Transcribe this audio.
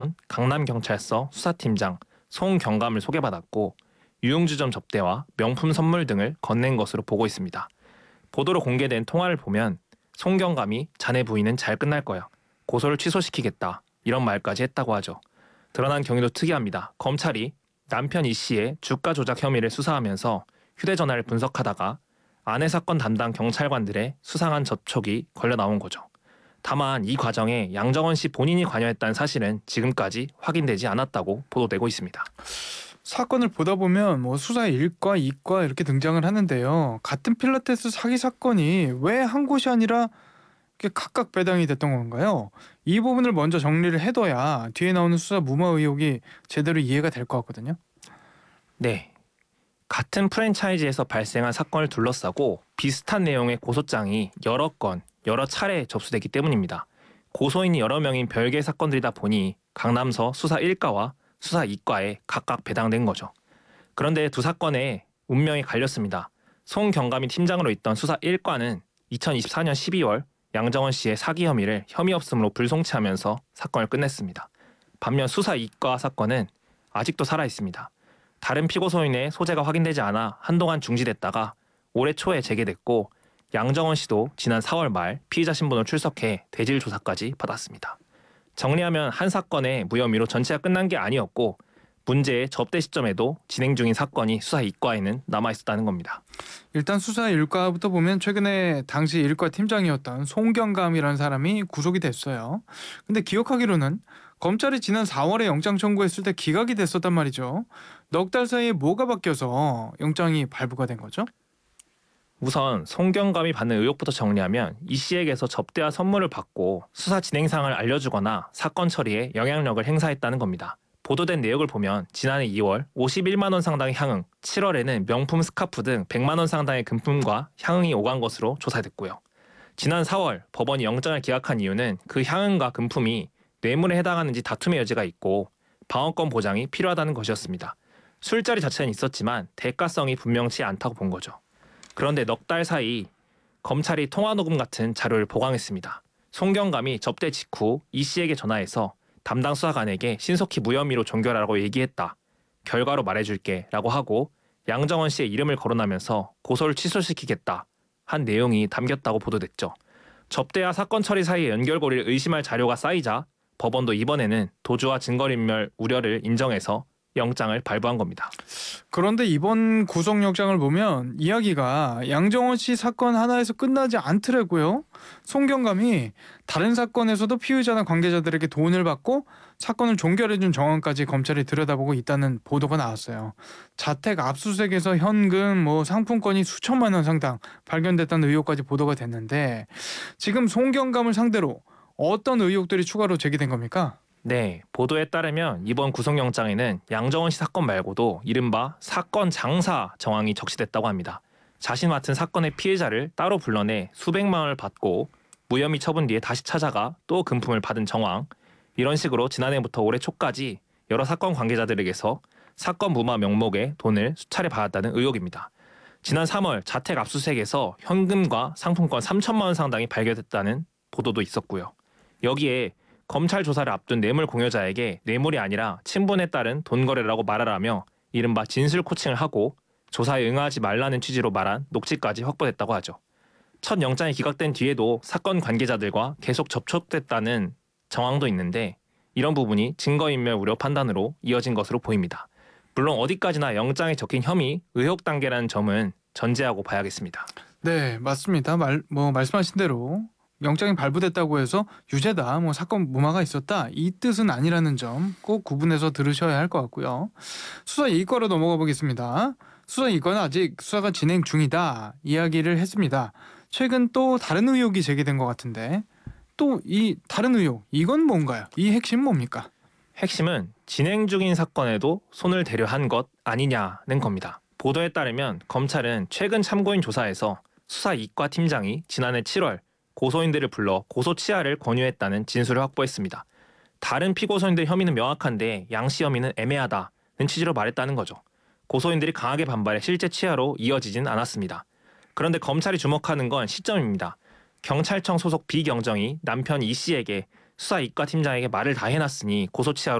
강남경찰서 수사팀장 송경감을 소개받았고 유흥주점 접대와 명품 선물 등을 건넨 것으로 보고 있습니다. 보도로 공개된 통화를 보면 송경감이 자네 부인은 잘 끝날 거야. 고소를 취소시키겠다. 이런 말까지 했다고 하죠. 드러난 경위도 특이합니다. 검찰이 남편 이 씨의 주가 조작 혐의를 수사하면서 휴대전화를 분석하다가 아내 사건 담당 경찰관들의 수상한 접촉이 걸려 나온 거죠. 다만 이 과정에 양정원 씨 본인이 관여했다는 사실은 지금까지 확인되지 않았다고 보도되고 있습니다. 사건을 보다 보면 뭐 수사 1과, 2과 이렇게 등장을 하는데요. 같은 필라테스 사기 사건이 왜 한 곳이 아니라 이렇게 각각 배당이 됐던 건가요? 이 부분을 먼저 정리를 해둬야 뒤에 나오는 수사 무마 의혹이 제대로 이해가 될 것 같거든요. 네, 같은 프랜차이즈에서 발생한 사건을 둘러싸고 비슷한 내용의 고소장이 여러 건, 여러 차례 접수됐기 때문입니다. 고소인이 여러 명인 별개의 사건들이다 보니 강남서 수사 1과와 수사 2과에 각각 배당된 거죠. 그런데 두 사건의 운명이 갈렸습니다. 송경감이 팀장으로 있던 수사 1과는 2024년 12월 양정원 씨의 사기 혐의를 혐의 없음으로 불송치하면서 사건을 끝냈습니다. 반면 수사 2과 사건은 아직도 살아있습니다. 다른 피고소인의 소재가 확인되지 않아 한동안 중지됐다가 올해 초에 재개됐고 양정원 씨도 지난 4월 말 피의자 신분으로 출석해 대질 조사까지 받았습니다. 정리하면 한 사건의 무혐의로 전체가 끝난 게 아니었고 문제의 접대 시점에도 진행 중인 사건이 수사 2과에는 남아있었다는 겁니다. 일단 수사 1과부터 보면 최근에 당시 1과 팀장이었던 송경감이라는 사람이 구속이 됐어요. 근데 기억하기로는 검찰이 지난 4월에 영장 청구했을 때 기각이 됐었단 말이죠. 넉 달 사이에 뭐가 바뀌어서 영장이 발부가 된 거죠? 우선 송경감이 받는 의혹부터 정리하면 이 씨에게서 접대와 선물을 받고 수사 진행 사항을 알려주거나 사건 처리에 영향력을 행사했다는 겁니다. 보도된 내역을 보면 지난해 2월 51만 원 상당의 향응, 7월에는 명품 스카프 등 100만 원 상당의 금품과 향응이 오간 것으로 조사됐고요. 지난 4월 법원이 영장을 기각한 이유는 그 향응과 금품이 뇌물에 해당하는지 다툼의 여지가 있고 방어권 보장이 필요하다는 것이었습니다. 술자리 자체는 있었지만 대가성이 분명치 않다고 본 거죠. 그런데 넉 달 사이 검찰이 통화녹음 같은 자료를 보강했습니다. 송경감이 접대 직후 이 씨에게 전화해서 담당 수사관에게 신속히 무혐의로 종결하라고 얘기했다. 결과로 말해줄게 라고 하고 양정원 씨의 이름을 거론하면서 고소를 취소시키겠다 한 내용이 담겼다고 보도됐죠. 접대와 사건 처리 사이의 연결고리를 의심할 자료가 쌓이자 법원도 이번에는 도주와 증거인멸 우려를 인정해서 영장을 발부한 겁니다. 그런데 이번 구속영장을 보면 이야기가 양정원 씨 사건 하나에서 끝나지 않더라고요. 송경감이 다른 사건에서도 피의자나 관계자들에게 돈을 받고 사건을 종결해준 정황까지 검찰이 들여다보고 있다는 보도가 나왔어요. 자택 압수수색에서 현금, 상품권이 수천만 원 상당 발견됐다는 의혹까지 보도가 됐는데 지금 송경감을 상대로 어떤 의혹들이 추가로 제기된 겁니까? 네, 보도에 따르면 이번 구속영장에는 양정원 씨 사건 말고도 이른바 사건 장사 정황이 적시됐다고 합니다. 자신 맡은 사건의 피해자를 따로 불러내 수백만 원을 받고 무혐의 처분 뒤에 다시 찾아가 또 금품을 받은 정황, 이런 식으로 지난해부터 올해 초까지 여러 사건 관계자들에게서 사건 무마 명목의 돈을 수차례 받았다는 의혹입니다. 지난 3월 자택 압수수색에서 현금과 상품권 3천만 원 상당이 발견됐다는 보도도 있었고요. 여기에 검찰 조사를 앞둔 뇌물 공여자에게 뇌물이 아니라 친분에 따른 돈 거래라고 말하라며 이른바 진술 코칭을 하고 조사에 응하지 말라는 취지로 말한 녹취까지 확보됐다고 하죠. 첫 영장이 기각된 뒤에도 사건 관계자들과 계속 접촉됐다는 정황도 있는데 이런 부분이 증거인멸 우려 판단으로 이어진 것으로 보입니다. 물론 어디까지나 영장에 적힌 혐의, 의혹 단계라는 점은 전제하고 봐야겠습니다. 네, 맞습니다. 말씀하신 대로 영장이 발부됐다고 해서 유죄다, 사건 무마가 있었다, 이 뜻은 아니라는 점 꼭 구분해서 들으셔야 할 것 같고요. 수사 2과로 넘어가 보겠습니다. 수사 2과는 아직 수사가 진행 중이다 이야기를 했습니다. 최근 또 다른 의혹이 제기된 것 같은데 또 이 다른 의혹, 이건 뭔가요? 이 핵심은 뭡니까? 핵심은 진행 중인 사건에도 손을 대려 한 것 아니냐는 겁니다. 보도에 따르면 검찰은 최근 참고인 조사에서 수사 2과 팀장이 지난해 7월 고소인들을 불러 고소 치하를 권유했다는 진술을 확보했습니다. 다른 피고소인들 혐의는 명확한데 양 씨 혐의는 애매하다는 취지로 말했다는 거죠. 고소인들이 강하게 반발해 실제 치하로 이어지진 않았습니다. 그런데 검찰이 주목하는 건 시점입니다. 경찰청 소속 비경정이 남편 이 씨에게 수사 이과 팀장에게 말을 다 해놨으니 고소치하로